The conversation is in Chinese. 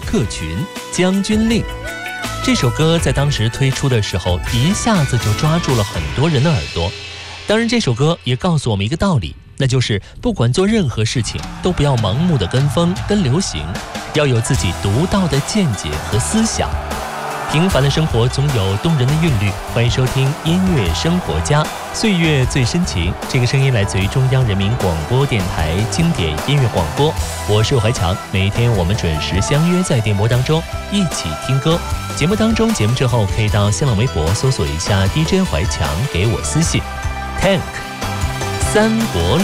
客群，将军令。这首歌在当时推出的时候，一下子就抓住了很多人的耳朵。当然，这首歌也告诉我们一个道理，那就是不管做任何事情，都不要盲目的跟风、跟流行，要有自己独到的见解和思想。平凡的生活总有动人的韵律，欢迎收听音乐生活家，岁月最深情。这个声音来自于中央人民广播电台经典音乐广播，我是怀强。每天我们准时相约在电波当中，一起听歌。节目之后可以到新浪微博搜索一下 DJ 怀强，给我私信 Tank 三国里。